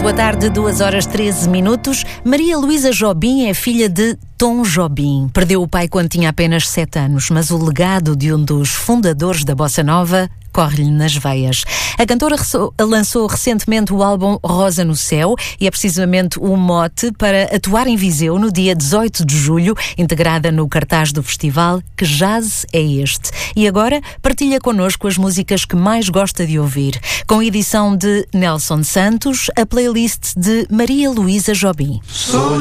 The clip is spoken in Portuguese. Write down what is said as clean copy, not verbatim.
Boa tarde, 2h13. Maria Luísa Jobim é filha de Tom Jobim. Perdeu o pai quando tinha apenas 7 anos, mas o legado de um dos fundadores da Bossa Nova corre-lhe nas veias. A cantora lançou recentemente o álbum Rosa no Céu e é precisamente o mote para atuar em Viseu no dia 18 de julho, integrada no cartaz do festival Que Jazz é Este. E agora partilha connosco as músicas que mais gosta de ouvir. Com edição de Nelson Santos, a playlist de Maria Luísa Jobim.